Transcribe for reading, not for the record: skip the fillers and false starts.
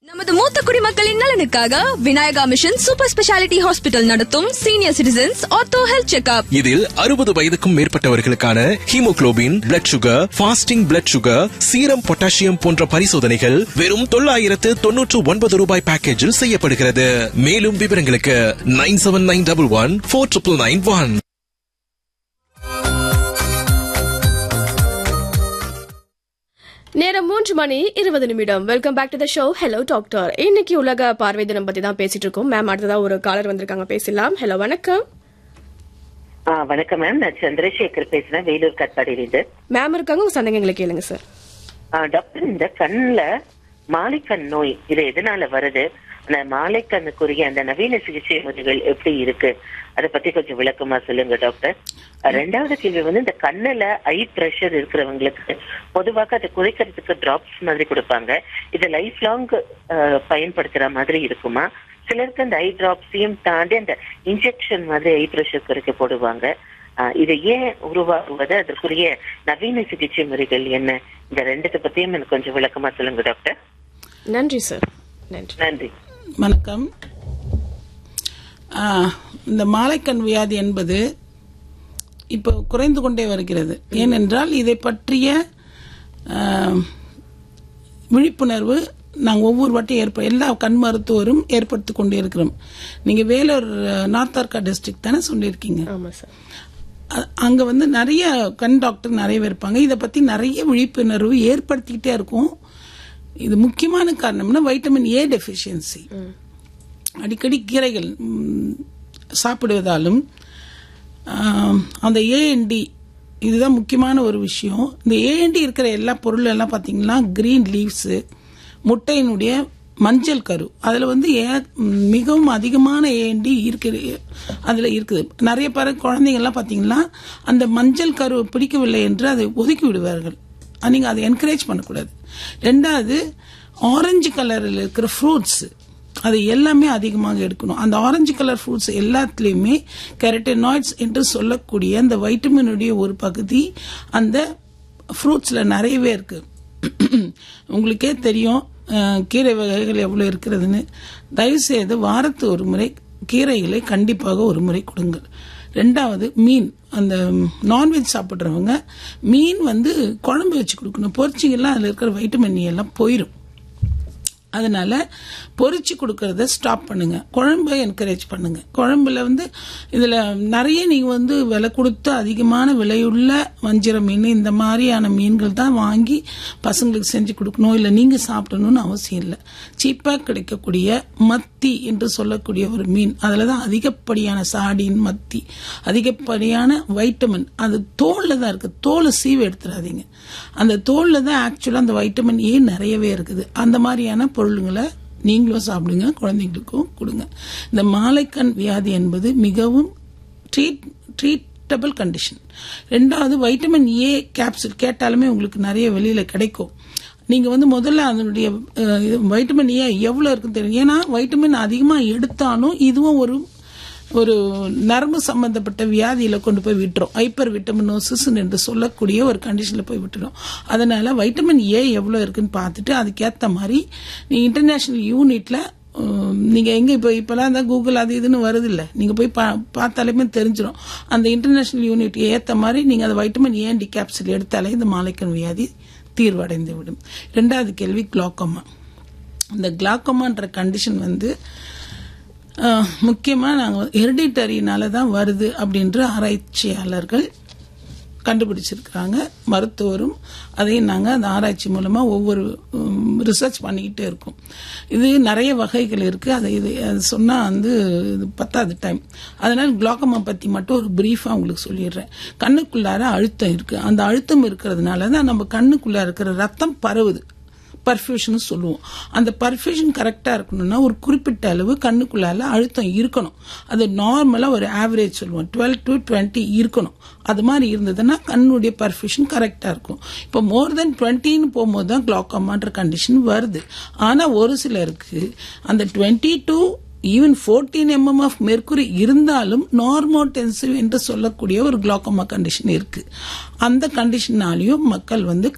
நமது மூத்த குடிமக்களின் நலனுக்காக Vinayaka mission super speciality hospital நடத்தும் senior citizens ortho health checkup. இதில் 60 வயதுக்கும் மேற்பட்டவர்களுக்கான haemoglobin, blood sugar, fasting blood sugar, serum potassium போன்ற பரிசோதனைகள் வெறும் 999 ரூபாய் பேக்கேஜில் செய்யப்படுகிறது. மேலும் விவரங்களுக்கு 9791149991. நேரம் 3:20. Welcome back to the show. Hello doctor. இன்னைக்கு உலக பார்வை தினம் பத்தி தான் பேசிட்டு இருக்கோம். மேம், அடுத்ததா ஒரு காலர் வந்திருக்காங்க, பேசலாம். ஹலோ, வணக்கம். வணக்கம் மேம், நான் சந்திரசேகர் பேசுறேன், வேலூர் கட்பாடியிலிருந்து. மேம் இருக்காங்க, உங்க சந்தேகங்களை கேளுங்க சார். டாக்டர், இந்த கண்ணுல மாலைக்கண் நோய் இது எதனால வருது? அந்த மாலைக்கண்ணுக்குரிய அந்த நவீன சிகிச்சை முறைகள் எப்படி இருக்கு, அதை பத்தி கொஞ்சம் விளக்கமா சொல்லுங்க டாக்டர். ரெண்டாவது கேள்வி இந்த கண்ணுல ஐ பிரஷர் இருக்கிறவங்களுக்கு பொதுவாக அதை குறைக்கிறதுக்கு டிராப்ஸ் மாதிரி கொடுப்பாங்க. இது லைஃப் லாங் பயன்படுத்துற மாதிரி இருக்குமா? சிலருக்கு அந்த ஐ டிராப்ஸையும் தாண்டி அந்த இன்ஜெக்ஷன் மாதிரி ஐ பிரஷர் குறைக்க போடுவாங்க. இது ஏன் உருவாகுவது, அதற்குரிய நவீன சிகிச்சை முறைகள் என்ன? இந்த ரெண்டுத்தை பத்தியும் எனக்கு கொஞ்சம் விளக்கமா சொல்லுங்க டாக்டர். நன்றி சார். நன்றி. வணக்கம். இந்த மாலைக்கண் வியாதி என்பது இப்போ குறைந்து கொண்டே வருகிறது. ஏனென்றால் இதை பற்றிய விழிப்புணர்வு நாங்கள் ஒவ்வொரு வாட்டியும் எல்லா கண் மருத்துவரும் ஏற்படுத்திக் கொண்டே இருக்கிறோம். நீங்க வேலூர் நார்த் ஆர்கா டிஸ்ட்ரிக்ட் தானே சொல்லியிருக்கீங்க? ஆமா சார். அங்க நிறைய கண் டாக்டர் நிறைய இருப்பாங்க. இதை பத்தி நிறைய விழிப்புணர்வு ஏற்படுத்திக்கிட்டே இருக்கும். இது முக்கியமான காரணம்னா வைட்டமின் ஏ டெஃபிஷியன்சி. அடிக்கடி கீரைகள் சாப்பிடுவதாலும் அந்த ஏஎன்டி இதுதான் முக்கியமான ஒரு விஷயம். இந்த ஏஎன்டி இருக்கிற எல்லா பொருள் எல்லாம் பார்த்தீங்கன்னா கிரீன் லீவ்ஸு, முட்டையினுடைய மஞ்சள் கரு, அதில் மிகவும் அதிகமான ஏஎன்டி அதில் இருக்குது. நிறைய பேர் குழந்தைங்கள்லாம் பார்த்தீங்கன்னா அந்த மஞ்சள் கரு பிடிக்கவில்லை என்று அதை ஒதுக்கி விடுவார்கள். நீங்கள் அதை என்கரேஜ் பண்ணக்கூடாது. ரெண்டாவது, ஆரஞ்சு கலரில் இருக்கிற ஃப்ரூட்ஸ் அது எல்லாமே அதிகமாக எடுக்கணும். அந்த ஆரஞ்சு கலர் ஃப்ரூட்ஸ் எல்லாத்துலேயுமே கெரட்டினாய்ட்ஸ் என்று சொல்லக்கூடிய அந்த வைட்டமினுடைய ஒரு பகுதி அந்த ஃப்ரூட்ஸில் நிறையவே இருக்கு. உங்களுக்கே தெரியும் கீரை வகைகள் எவ்வளோ இருக்கிறதுன்னு. தயவுசெய்து வாரத்து ஒரு முறை கீரைகளை கண்டிப்பாக ஒரு முறை கொடுங்கள். ரெண்டாவது, மீன். அந்த நான்வெஜ் சாப்பிட்றவங்க மீன் குழம்பு வச்சு கொடுக்கணும். பொரிச்சிங்கெல்லாம் அதில் இருக்கிற வைட்டமின் எல்லாம் போயிடும். அதனால பொரிச்சு கொடுக்கறத ஸ்டாப் பண்ணுங்க. குழம்பை என்கரேஜ் பண்ணுங்க. குழம்புல இதுல நிறைய நீங்க விலை கொடுத்து அதிகமான விலையுள்ள வஞ்சிர மீன் இந்த மாதிரியான மீன்கள் தான் வாங்கி பசங்களுக்கு செஞ்சு கொடுக்கணும், இல்லை நீங்க சாப்பிடணும்னு அவசியம் இல்லை. சீப்பா கிடைக்கக்கூடிய மத்தி என்று சொல்லக்கூடிய ஒரு மீன், அதுலதான் அதிகப்படியான சாடின், மத்தி, அதிகப்படியான வைட்டமின் அது தோல்ல தான் இருக்கு. தோலை சீவு எடுத்துடாதீங்க. அந்த தோல்ல தான் ஆக்சுவலா அந்த வைட்டமின் ஏ நிறையவே இருக்குது. அந்த மாதிரியான பொருளுங்களை நீங்களும் சாப்பிடுங்க, குழந்தைங்களுக்கும் கொடுங்க. இந்த மாலைக்கண் வியாதி என்பது மிகவும் ட்ரீட்டபிள் கண்டிஷன். ரெண்டாவது, வைட்டமின் ஏ கேப்சூல் கேட்டாலுமே உங்களுக்கு நிறைய வெளியில கிடைக்கும். நீங்க முதல்ல அதனுடைய வைட்டமின் ஏ எவ்வளவு இருக்குன்னு தெரியும். ஏன்னா வைட்டமின் அதிகமா எடுத்தாலும் இதுவும் ஒரு நரம்பு சம்பந்தப்பட்ட வியாதியில கொண்டு போய் விட்டுரும். ஹைப்பர் விட்டமினோசிஸ் என்று சொல்லக்கூடிய ஒரு கண்டிஷன்ல போய் விட்டுரும். அதனால வைட்டமின் ஏ எவ்வளவு இருக்குன்னு பார்த்துட்டு அதுக்கேற்ற மாதிரி நீங்க இன்டர்நேஷனல் யூனிட்ல நீங்க எங்க இப்பெல்லாம் தான் கூகுள் அது இதுன்னு வருது இல்ல, நீங்க போய் பார்த்தாலுமே தெரிஞ்சிடும். அந்த இன்டர்நேஷனல் யூனிட் ஏற்ற மாதிரி நீங்க அந்த வைட்டமின் ஏ டி கேப்சூல் எடுத்தாலே இந்த மாலைக்கண் வியாதி தீர்வடைந்து விடும். இரண்டாவது கேள்வி, கிளாக்கோமா. இந்த கிளாக்கோமான்ற கண்டிஷன் முக்கியமா நாங்கள் ஹெரிடிட்டரினால தான் வருது அப்படின்ற ஆராய்ச்சியாளர்கள் கண்டுபிடிச்சிருக்கிறாங்க. மருத்துவரும் அதையும் நாங்கள் அந்த ஆராய்ச்சி மூலமா ஒவ்வொரு ரிசர்ச் பண்ணிக்கிட்டே இருக்கோம். இது நிறைய வகைகள் இருக்கு. அதை இது சொன்னா பத்தாது டைம். அதனால குளாக்கோமா பத்தி மட்டும் ஒரு பிரீஃபா உங்களுக்கு சொல்லிடுறேன். கண்ணுக்குள்ளார அழுத்தம் இருக்கு. அந்த அழுத்தம் இருக்கிறதுனால தான் நம்ம கண்ணுக்குள்ளார இருக்கிற ரத்தம் பரவுது. பர்ஃபியூஷன் சொல்லுவோம். அந்த பர்ஃபியூஷன் கரெக்டா இருக்கணும்னா ஒரு குறிப்பிட்ட அளவு கண்ணுக்குள்ளால அழுத்தம் இருக்கணும். அது நார்மலா ஒரு ஆவரேஜ் சொல்லுவோம் 12 to 20 இருக்கணும். அது மாதிரி இருந்ததுன்னா கண்ணுடைய பர்ஃபியூஷன் கரெக்டா இருக்கும். இப்போ மோர் தென் 20ன்னு போகும்போது தான் கிளாக்கோமான்ற கண்டிஷன் வருது. ஆனா ஒரு சிலருக்கு அந்த 20 to even 14 mm of mercury இருந்தாலும் நார்மோடென்சிவ் என்று சொல்லக்கூடிய ஒரு கிளாக்கோமா கண்டிஷன் இருக்கு. அந்த கண்டிஷனாலையும் மக்கள்